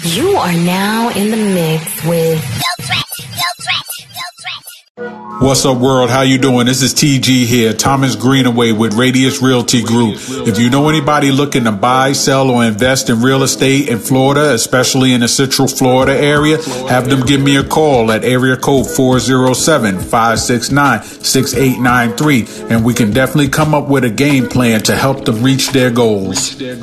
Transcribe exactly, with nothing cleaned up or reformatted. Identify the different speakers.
Speaker 1: You are now in the mix with
Speaker 2: No threat, no threat, no threat.
Speaker 3: What's up, world? How you doing? This is T G here, Thomas Greenaway with Radius Realty Group. If you know anybody looking to buy, sell, or invest in real estate in Florida, especially in the Central Florida area, have them give me a call at area code four oh seven, five six nine, six eight nine three, and we can definitely come up with a game plan to help them reach their goals.